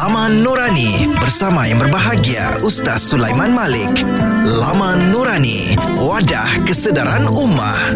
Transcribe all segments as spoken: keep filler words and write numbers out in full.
Laman Nurani bersama yang berbahagia Ustaz Sulaiman Malik. Laman Nurani, wadah kesedaran ummah.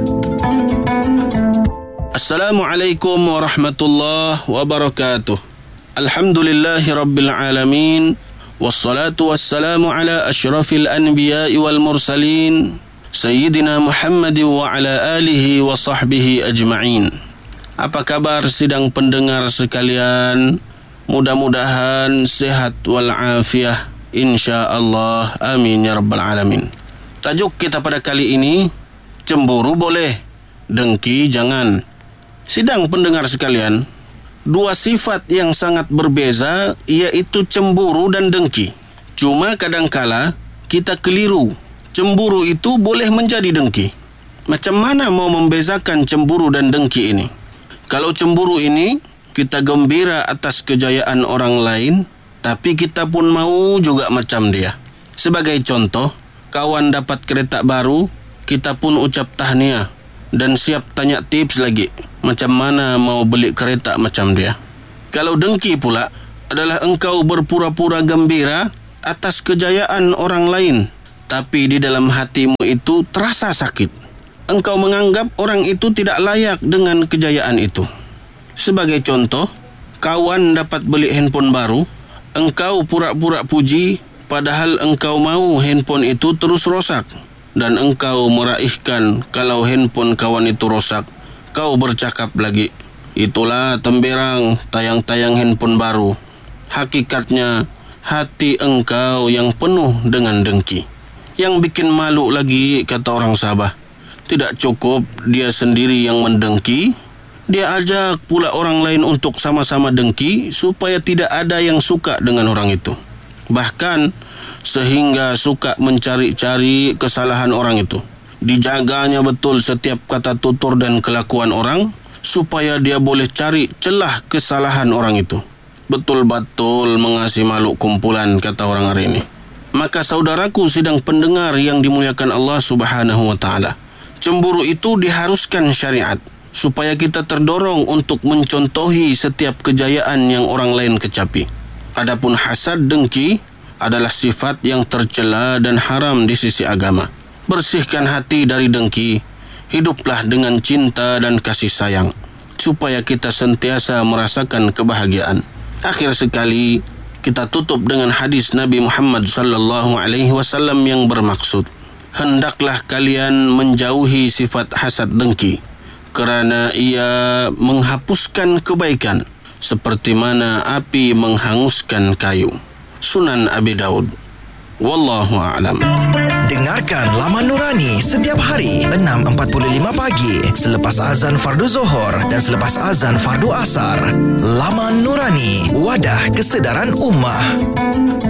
Assalamualaikum warahmatullahi wabarakatuh. Alhamdulillahi rabbil alamin. Wassalatu wassalamu ala asyrafil anbiya'i wal mursalin, Sayyidina Muhammad wa ala alihi wa sahbihi ajma'in. Apa kabar sidang pendengar sekalian? Mudah-mudahan sehat walafiat, insya-Allah. Amin ya rabbal alamin. Tajuk kita pada kali ini, cemburu boleh, dengki jangan. Sidang pendengar sekalian, dua sifat yang sangat berbeza, iaitu cemburu dan dengki. Cuma kadangkala kita keliru. Cemburu itu boleh menjadi dengki. Macam mana mau membezakan cemburu dan dengki ini? Kalau cemburu ini, kita gembira atas kejayaan orang lain, tapi kita pun mau juga macam dia. Sebagai contoh, kawan dapat kereta baru, kita pun ucap tahniah dan siap tanya tips lagi, macam mana mau beli kereta macam dia. Kalau dengki pula adalah engkau berpura-pura gembira atas kejayaan orang lain, tapi di dalam hatimu itu terasa sakit. Engkau menganggap orang itu tidak layak dengan kejayaan itu. Sebagai contoh, kawan dapat beli handphone baru, engkau pura-pura puji, padahal engkau mau handphone itu terus rosak. Dan engkau meraihkan kalau handphone kawan itu rosak. Kau bercakap lagi, itulah temberang tayang-tayang handphone baru. Hakikatnya, hati engkau yang penuh dengan dengki. Yang bikin malu lagi, kata orang Sabah, tidak cukup dia sendiri yang mendengki, dia ajak pula orang lain untuk sama-sama dengki supaya tidak ada yang suka dengan orang itu. Bahkan sehingga suka mencari-cari kesalahan orang itu. Dijaganya betul setiap kata tutur dan kelakuan orang supaya dia boleh cari celah kesalahan orang itu. Betul-betul mengasih malu kumpulan, kata orang hari ini. Maka saudaraku sidang pendengar yang dimuliakan Allah Subhanahu wa taala, cemburu itu diharuskan syariat supaya kita terdorong untuk mencontohi setiap kejayaan yang orang lain kecapi. Adapun hasad dengki adalah sifat yang tercela dan haram di sisi agama. Bersihkan hati dari dengki, hiduplah dengan cinta dan kasih sayang, supaya kita sentiasa merasakan kebahagiaan. Akhir sekali, kita tutup dengan hadis Nabi Muhammad sallallahu alaihi wasallam yang bermaksud, hendaklah kalian menjauhi sifat hasad dengki, kerana ia menghapuskan kebaikan seperti mana api menghanguskan kayu. Sunan Abi Daud. Wallahu a'lam. Dengarkan Laman Nurani setiap hari enam empat puluh lima pagi selepas azan fardu Zuhur dan selepas azan fardu Asar. Laman Nurani, wadah kesedaran ummah.